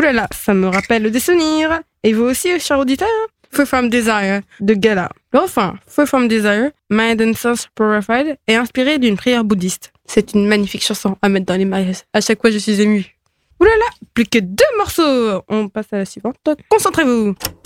Oulala, ça me rappelle des souvenirs. Et vous aussi, chers auditeurs? Free From Desire de Gala. Le refrain Free From Desire, Mind and Soul Purified est inspiré d'une prière bouddhiste. C'est une magnifique chanson à mettre dans les mariages. À chaque fois, je suis émue. Oulala, plus que 2 morceaux. On passe à la suivante. Concentrez-vous.